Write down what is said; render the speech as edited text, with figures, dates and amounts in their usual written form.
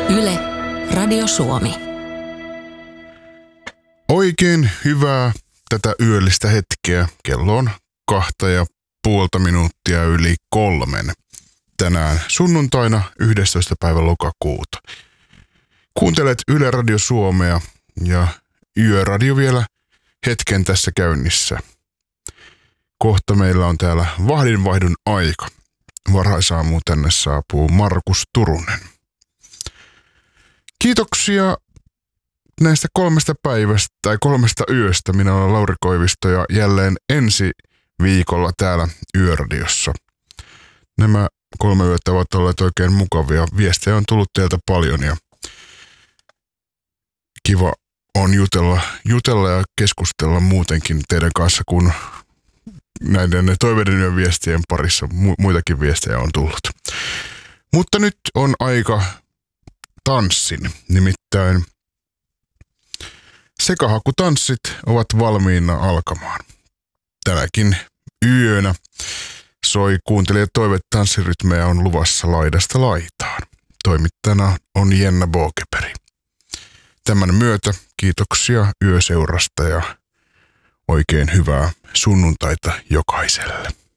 Yle, Radio Suomi. Oikein hyvää tätä yöllistä hetkeä. Kello on 2,5 yli 3. Tänään sunnuntaina 11. päivä lokakuuta. Kuuntelet Yle Radio Suomea ja Yöradio vielä hetken tässä käynnissä. Kohta meillä on täällä vahdinvaihdon aika. Varhaisaamuun tänne saapuu Markus Turunen. Kiitoksia näistä 3 päivästä tai 3 yöstä. Minä olen Lauri Koivisto ja jälleen ensi viikolla täällä Yöradiossa. Nämä 3 yötä ovat olleet oikein mukavia. Viestejä on tullut teiltä paljon ja kiva on jutella ja keskustella muutenkin teidän kanssa, kun näiden toiveiden ja viestien parissa muitakin viestejä on tullut. Mutta nyt on aika tanssin, nimittäin sekahakutanssit ovat valmiina alkamaan. Tänäkin yönä soi kuuntelijat toive tanssirytmejä on luvassa laidasta laitaan. Toimittajana on Jenna Bookeperi. Tämän myötä kiitoksia yöseurasta ja oikein hyvää sunnuntaita jokaiselle.